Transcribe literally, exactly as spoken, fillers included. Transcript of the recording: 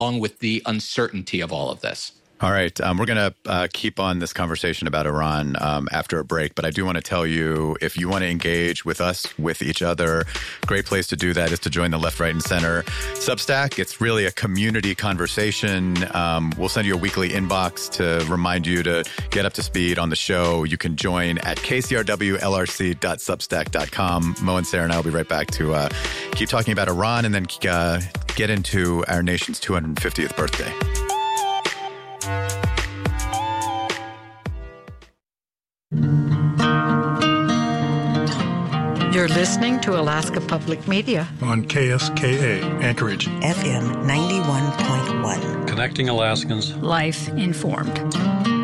along with the uncertainty of all of this. All right. Um, we're going to uh, keep on this conversation about Iran um, after a break. But I do want to tell you, if you want to engage with us, with each other, great place to do that is to join the Left, Right, and Center Substack. It's really a community conversation. Um, we'll send you a weekly inbox to remind you to get up to speed on the show. You can join at k c r w l r c dot substack dot com. Mo and Sarah and I will be right back to uh, keep talking about Iran and then uh, get into our nation's two hundred fiftieth birthday. You're listening to Alaska Public Media on K S K A, Anchorage, F M ninety-one point one. Connecting Alaskans. Life informed.